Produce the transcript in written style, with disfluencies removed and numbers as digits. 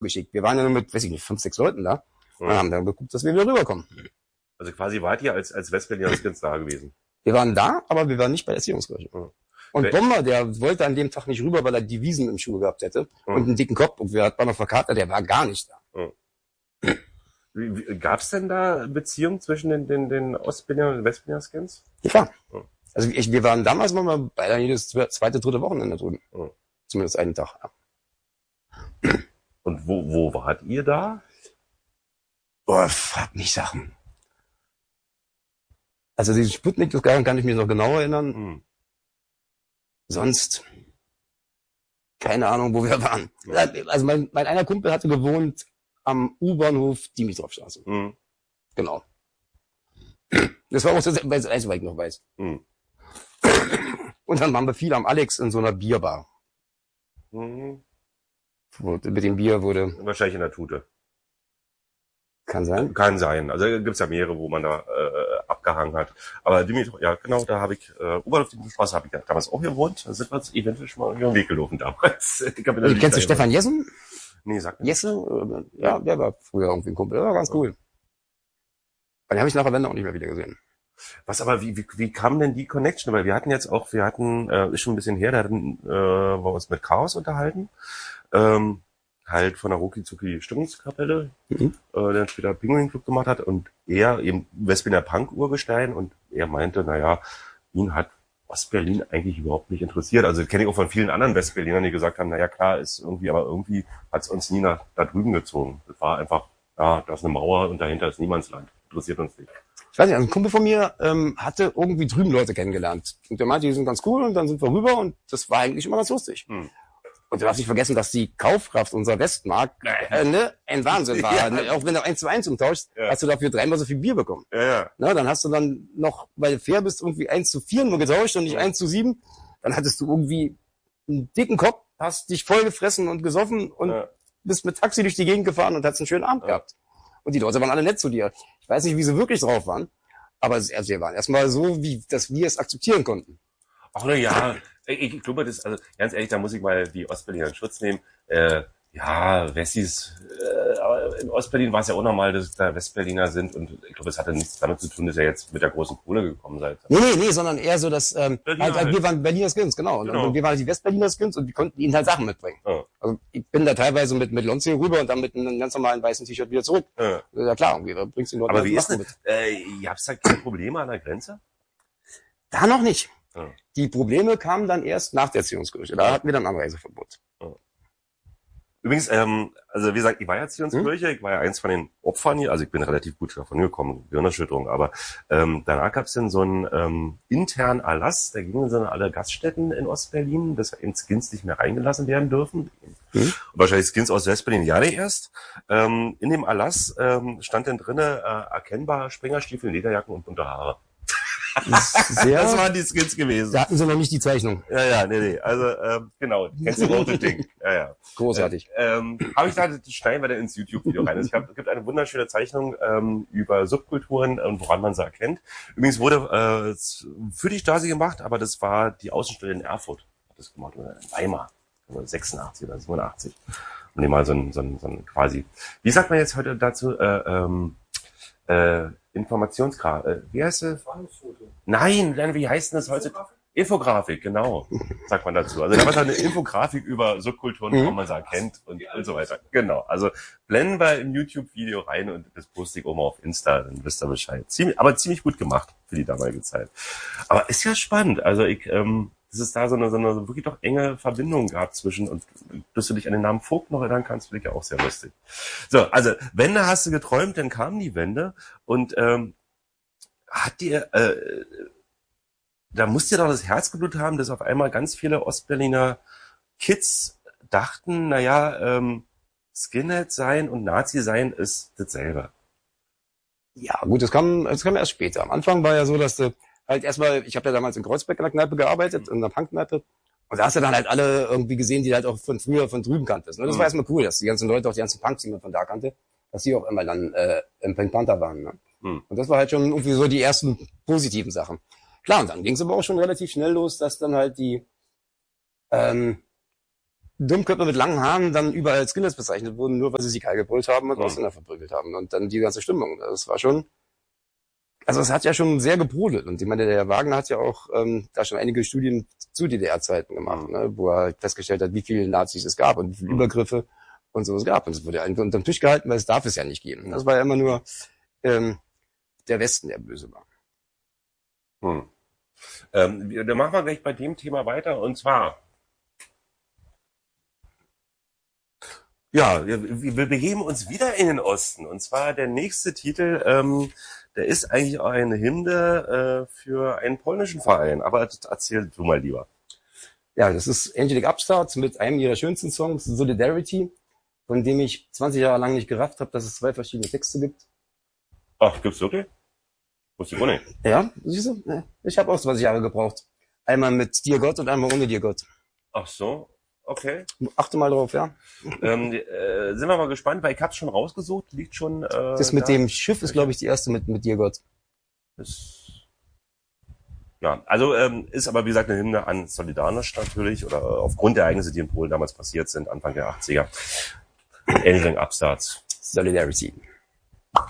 geschickt. Wir waren ja nur mit, weiß ich nicht, 5, 6 Leuten da und haben dann geguckt, dass wir wieder rüberkommen. Also quasi wart ihr als Westberliner Skins da gewesen? Wir waren da, aber wir waren nicht bei der Erziehungskirche. Und Bomber, der wollte an dem Tag nicht rüber, weil er Devisen im Schuh gehabt hätte und einen dicken Kopf. Und wir hatten noch verkatert, der war gar nicht da. Gab's denn da Beziehungen zwischen den Ostberliner und Westberliner Skins? Ja, klar. Also wir waren damals mal beinahe jedes zweite, dritte Wochenende drüben. Zumindest einen Tag. Ja. Und wo wart ihr da? Boah, frag mich Sachen. Also die Sputnik, das kann ich mich noch genau erinnern. Sonst keine Ahnung, wo wir waren. Also mein einer Kumpel hatte gewohnt am U-Bahnhof Dimitrovstraße. Genau. Das war auch das Einzige, was ich noch weiß. Und dann waren wir viel am Alex in so einer Bierbar. Mit dem Bier wurde... Wahrscheinlich in der Tute. Kann sein. Kann sein. Also gibt's ja mehrere, wo man da abgehangen hat. Aber Dimitrov, ja genau, da habe ich, U-Bahnhof Dimitrovstraße habe ich ja damals auch gewohnt. Da sind wir uns eventuell schon mal über den Weg gelaufen damals. Kennst du Stefan Jessen? Nee, sag mir. Jesse? Ja, der war früher irgendwie ein Kumpel. Der war ganz cool. Den habe ich nach der Wende auch nicht mehr wieder gesehen. Was aber, wie kam denn die Connection? Weil wir hatten, ist schon ein bisschen her, da hatten wir uns mit Chaos unterhalten. Halt von der Ruki-Zuki Stimmungskapelle, der dann später Pinguin Club gemacht hat und er eben Westberliner Punk-Urgestein und er meinte, naja, ihn hat Ostberlin eigentlich überhaupt nicht interessiert. Also kenne ich auch von vielen anderen Westberlinern, die gesagt haben, naja klar, ist irgendwie, aber irgendwie hat es uns nie da drüben gezogen. Das war einfach, ja, da ist eine Mauer und dahinter ist Niemandsland. Interessiert uns nicht. Ich weiß nicht, ein Kumpel von mir hatte irgendwie drüben Leute kennengelernt. Und der meinte, die sind ganz cool und dann sind wir rüber und das war eigentlich immer ganz lustig. Und du darfst nicht vergessen, dass die Kaufkraft unserer Westmark ein Wahnsinn war. Ja. Auch wenn du 1:1 umtauschst, hast du dafür 3-mal so viel Bier bekommen. Ja. Na, dann hast du dann noch, weil du fair bist, irgendwie 1:4 nur getauscht und nicht 1:7. Dann hattest du irgendwie einen dicken Kopf, hast dich voll gefressen und gesoffen und bist mit Taxi durch die Gegend gefahren und hast einen schönen Abend gehabt. Und die Leute waren alle nett zu dir. Ich weiß nicht, wie sie wirklich drauf waren, aber sie waren erstmal so, wie dass wir es akzeptieren konnten. Ach na ja, ich glaube, das, also ganz ehrlich, da muss ich mal die Ostberliner in Schutz nehmen. Ja, Wessis, aber in Ostberlin war es ja auch normal, dass da Westberliner sind und ich glaube, es hatte nichts damit zu tun, dass ihr jetzt mit der großen Kohle gekommen seid. Nee, sondern eher so, dass wir waren Berliner Skins, genau. Und wir waren die Westberliner Skins und wir konnten ihnen halt Sachen mitbringen. Also ich bin da teilweise mit Lonzi rüber und dann mit einem ganz normalen weißen T-Shirt wieder zurück. Ja klar, irgendwie, da bringst du den Leuten aber wie ist das denn, ihr habt da keine Probleme an der Grenze? Da noch nicht. Die Probleme kamen dann erst nach der Erziehungskirche. Da hatten wir dann Anreiseverbot. Übrigens, also wie gesagt, ich war ja Erziehungskirche, ich war ja eins von den Opfern hier, also ich bin relativ gut davon gekommen, Gehirnerschütterung, aber danach gab es dann so einen internen Erlass, da gingen dann alle Gaststätten in Ostberlin, dass in Skins nicht mehr reingelassen werden dürfen. Und wahrscheinlich Skins aus Westberlin ja erst. In dem Erlass stand dann drinne erkennbar Springerstiefel, Lederjacken und bunte Haare. Das waren die Skins gewesen. Da hatten sie noch nicht die Zeichnung. Ja, nee. Also, genau, kennst du rote Ding. Ja. Großartig. Habe ich da, das schneiden wir dann ins YouTube-Video rein. Es gibt eine wunderschöne Zeichnung über Subkulturen und woran man sie erkennt. Übrigens wurde für die Stasi gemacht, aber das war die Außenstelle in Erfurt. Hat das gemacht, oder in Weimar. 86 oder 87. Und mal so ein quasi, wie sagt man jetzt heute dazu, Informationsgrafik, wie heißt es? Nein, wie heißt denn das heute? Infografik, genau, sagt man dazu. Also da war eine Infografik über Subkulturen, woran man sie erkennt und so weiter. Genau, also blenden wir im YouTube-Video rein und das poste ich auch mal auf Insta, dann wisst ihr Bescheid. Ziemlich gut gemacht für die damalige Zeit. Aber ist ja spannend, also dass es da so eine wirklich doch enge Verbindung gab zwischen, und dass du dich an den Namen Vogt noch erinnern kannst, finde ich ja auch sehr lustig. So, also Wende hast du geträumt, dann kam die Wende und hat dir, da musst dir doch das Herz geblutet haben, dass auf einmal ganz viele Ostberliner Kids dachten, naja, Skinhead sein und Nazi sein ist dasselbe. Ja, gut, das kam erst später. Am Anfang war ja so, dass du halt erstmal, ich habe ja damals in Kreuzberg in der Kneipe gearbeitet, in der Punkkneipe. Und da hast du dann halt alle irgendwie gesehen, die halt auch von früher, von drüben kanntest. Ne? Das war erstmal cool, dass die ganzen Leute, auch die ganzen Punks, die man von da kannte, dass die auch immer dann im Pink Panther waren. Ne? Und das war halt schon irgendwie so die ersten positiven Sachen. Klar, und dann ging es aber auch schon relativ schnell los, dass dann halt die Dummköpfe mit langen Haaren dann überall als Skillers bezeichnet wurden, nur weil sie sich gebrüllt haben und Ausländer verprügelt haben. Und dann die ganze Stimmung. Das war schon, also es hat ja schon sehr gebrodelt. Und ich meine, der Wagner hat ja auch da schon einige Studien zu DDR-Zeiten gemacht, ne, wo er festgestellt hat, wie viele Nazis es gab und wie viele Übergriffe und so es gab. Und es wurde einfach unterm Tisch gehalten, weil es darf es ja nicht geben. Das war ja immer nur der Westen, der böse war. Dann machen wir gleich bei dem Thema weiter, und zwar ja, wir begeben uns wieder in den Osten, und zwar der nächste Titel, der ist eigentlich auch eine Hymne für einen polnischen Verein, aber erzähl du mal lieber. Ja, das ist Angelic Upstarts mit einem ihrer schönsten Songs, Solidarity, von dem ich 20 Jahre lang nicht gerafft habe, dass es 2 verschiedene Texte gibt. Ach, gibt's wirklich? Wusste ich auch nicht. Ja, siehst du? Ich habe auch 20 Jahre gebraucht. Einmal mit Dir Gott und einmal ohne Dir Gott. Ach so, okay. Achte mal drauf, ja. Sind wir mal gespannt, weil ich hab's schon rausgesucht, liegt schon. Das mit dem Schiff ist, glaube ich, die erste mit Dir Gott. Ja, also ist aber wie gesagt eine Hymne an Solidarność natürlich, oder aufgrund der Ereignisse, die in Polen damals passiert sind, Anfang der 80er. Angelic Upstarts. Solidarity.